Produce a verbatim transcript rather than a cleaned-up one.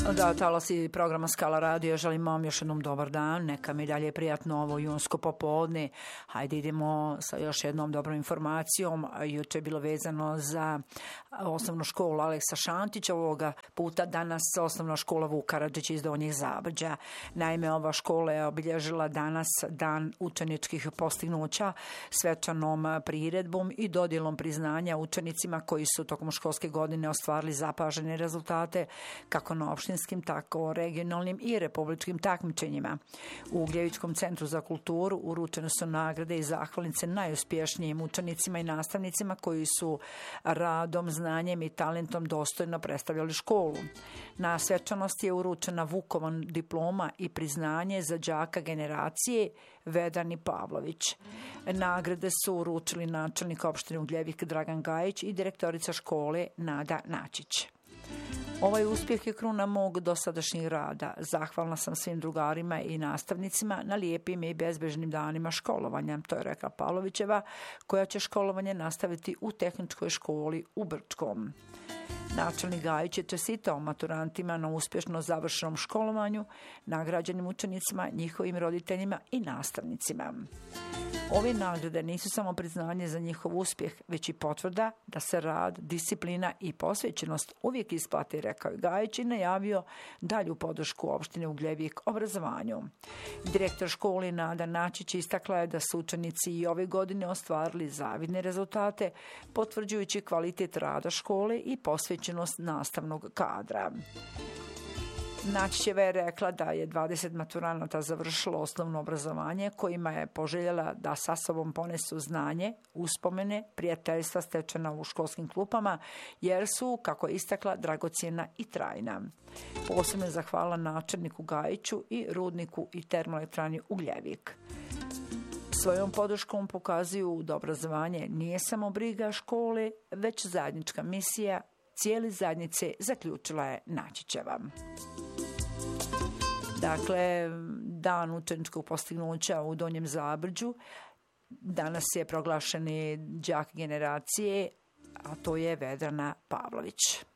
Da, talasi programa Skala radio, želim vam još jednom dobar dan, neka mi dalje prijatno ovo junsko popodne. Hajde idemo sa još jednom dobrom informacijom. Juče je bilo vezano za osnovnu školu Aleksa Šantića, ovoga puta danas osnovna škola Vuk Karadžić iz Donjih Zabrđa. Naime, ova škola je obilježila danas dan učeničkih postignuća svečanom priredbom i dodjelom priznanja učenicima koji su tokom školske godine ostvarili zapažene rezultate kako na opštinskim, tako regionalnim i republičkim takmičenjima. U Ugljevičkom centru za kulturu uručene su nagrade i zahvalnice najuspješnijim učenicima i nastavnicima koji su radom, znanjem i talentom dostojno predstavljali školu. Na svečanosti je uručena Vukovan diploma i priznanje za đaka generacije Vedani Pavlović. Nagrade su uručili načelnik opštine Ugljevik Dragan Gajić i direktorica škole Nada Načić. Ovaj uspjeh je kruna mog dosadašnjeg rada. Zahvalna sam svim drugarima i nastavnicima na lijepim i bezbežnim danima školovanja, to je rekla Pavlovićeva, koja će školovanje nastaviti u tehničkoj školi u Brčkom. Načelnik Gajić je čestitao maturantima na uspješno završenom školovanju, nagrađenim učenicima, njihovim roditeljima i nastavnicima. Ove nagrade nisu samo priznanje za njihov uspjeh, već i potvrda da se rad, disciplina i posvećenost uvijek isplati, rekao je Gajić i najavio dalju podršku opštine Ugljevik obrazovanju. Direktor škole Nada Načić istakla je da su učenici i ove godine ostvarili zavidne rezultate, potvrđujući kvalitet rada škole i posvećenost nastavnog kadra. Načićeva je rekla da je dvadeset maturanata završilo osnovno obrazovanje kojima je poželjela da sa sobom ponesu znanje, uspomene, prijateljstva stečena u školskim klupama, jer su, kako je istakla, dragocjena i trajna. Posebno je zahvala načelniku Gajiću i rudniku i termoelektrani Ugljevik. Svojom podrškom pokazuju da obrazovanje nije samo briga škole, već zajednička misija cijele zajednice, zaključila je Načićeva. Dakle, dan učeničkog postignuća u Donjem Zabrđu. Danas je proglašeni đak generacije, a to je Vedrana Pavlović.